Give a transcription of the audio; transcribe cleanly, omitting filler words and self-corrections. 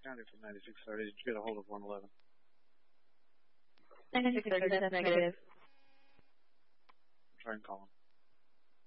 County from 9630. Did you get a hold of 111? 9630, that's negative. Try and call him.